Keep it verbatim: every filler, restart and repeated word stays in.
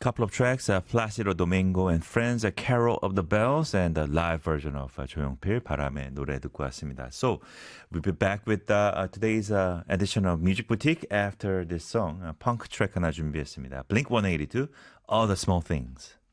couple of tracks, uh, Placido Domingo and Friends, uh, Carol of the Bells, and the live version of uh, 조용필 바람의 노래 듣고 왔습니다. So we'll be back with uh, uh, today's uh, edition of Music Boutique after this song. Uh, punk track 하나 준비했습니다. Blink one eighty-two, All the Small Things.